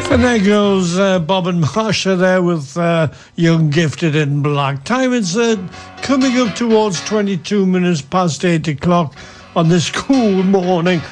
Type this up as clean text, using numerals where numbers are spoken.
And there goes Bob and Marsha there with Young Gifted in Black. Time is coming up towards 22 minutes past 8 o'clock on this cool morning.